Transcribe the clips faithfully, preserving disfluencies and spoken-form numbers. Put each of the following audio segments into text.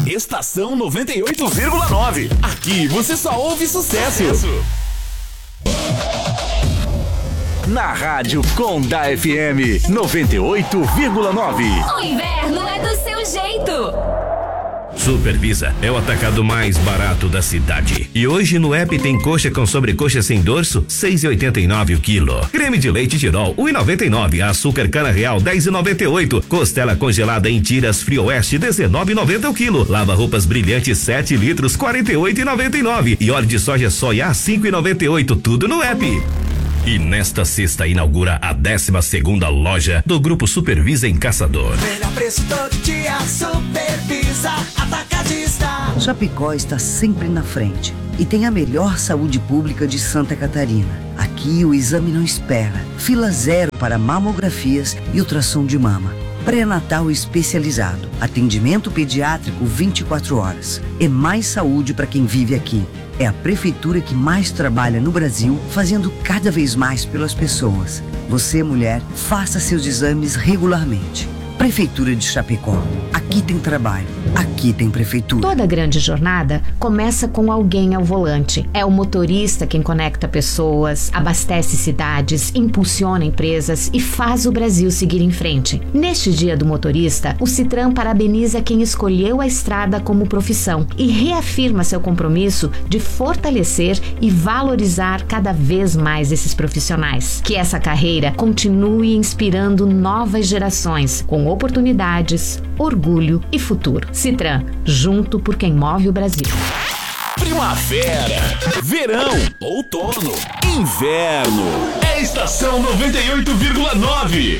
Estação noventa e oito vírgula nove. Aqui você só ouve sucesso. Na Rádio Conda F M noventa e oito vírgula nove. O inverno é do seu jeito. Supervisa é o atacado mais barato da cidade. E hoje no app tem coxa com sobrecoxa sem dorso, seis e oitenta e nove o quilo. Creme de leite Tirol, um e noventa e nove. Açúcar cana real, dez e noventa e oito. Costela congelada em tiras Frio Oeste, dezenove e noventa o quilo. Lava roupas brilhantes, sete litros, quarenta e oito e noventa e nove. E óleo de soja soia, cinco e noventa e oito. Tudo no app. E nesta sexta inaugura a décima segunda loja do Grupo Supervisa em Caçador. Melhor preço todo dia, Supervisa Atacadista. Chapecó está sempre na frente e tem a melhor saúde pública de Santa Catarina. Aqui o exame não espera. Fila zero para mamografias e ultrassom de mama. Pré-natal especializado. Atendimento pediátrico vinte e quatro horas. É mais saúde para quem vive aqui. É a prefeitura que mais trabalha no Brasil, fazendo cada vez mais pelas pessoas. Você, mulher, faça seus exames regularmente. Prefeitura de Chapecó. Aqui tem trabalho. Aqui tem prefeitura. Toda grande jornada começa com alguém ao volante. É o motorista quem conecta pessoas, abastece cidades, impulsiona empresas e faz o Brasil seguir em frente. Neste Dia do Motorista, o Citran parabeniza quem escolheu a estrada como profissão e reafirma seu compromisso de fortalecer e valorizar cada vez mais esses profissionais. Que essa carreira continue inspirando novas gerações com oportunidades, orgulho e futuro. Citran, junto por quem move o Brasil. Primavera, verão, outono, inverno. É Estação noventa e oito vírgula nove.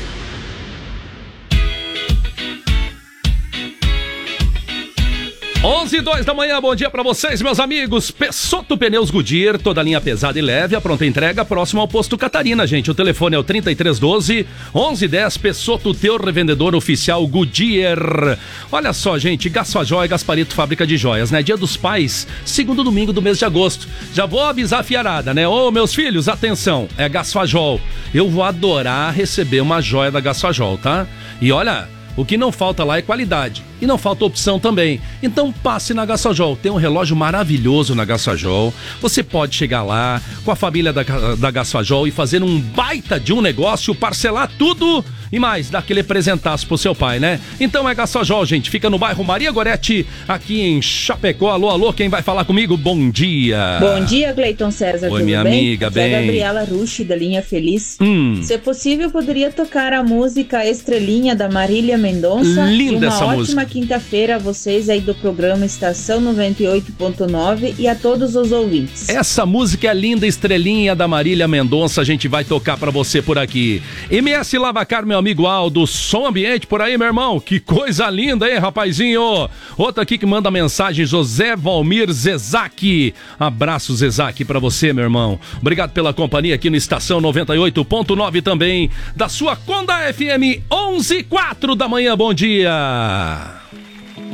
onze e dois da manhã, bom dia pra vocês, meus amigos. Pessotto Pneus Goodyear, toda linha pesada e leve, a pronta entrega próximo ao posto Catarina, gente. O telefone é o trinta e três doze, onze dez. Pessotto, teu revendedor oficial Goodyear. Olha só, gente, Gasfajol e Gasparito Fábrica de Joias, né? Dia dos Pais, segundo domingo do mês de agosto. Já vou avisar a fiarada, né? Ô, meus filhos, atenção, é Gasfajol. Eu vou adorar receber uma joia da Gasfajol, tá? E olha, o que não falta lá é qualidade. E não falta opção também. Então passe na Gasfajol. Tem um relógio maravilhoso na Gasfajol. Você pode chegar lá com a família da, da Gasfajol e fazer um baita de um negócio, parcelar tudo e mais, dar aquele presentaço pro seu pai, né? Então é Gasfajol, gente. Fica no bairro Maria Gorete, aqui em Chapecó. Alô, alô, quem vai falar comigo? Bom dia. Bom dia, Cleiton César. Oi, tudo minha bem? amiga, Aqui bem. É a Gabriela Rushi, da Linha Feliz. Hum. Se é possível, poderia tocar a música Estrelinha, da Marília Mendonça. Linda e uma essa ótima música. quinta-feira a vocês aí do programa Estação noventa e oito ponto nove e a todos os ouvintes. Essa música é linda, Estrelinha, da Marília Mendonça. A gente vai tocar pra você por aqui. M S Lavacar, meu amigo Aldo. Som ambiente por aí, meu irmão. Que coisa linda, hein, rapazinho? Outro aqui que manda mensagem, José Valmir Zezac. Abraço, Zezac, pra você, meu irmão. Obrigado pela companhia aqui no Estação noventa e oito ponto nove também, da sua Conda F M, onze e quatro da manhã. Bom dia.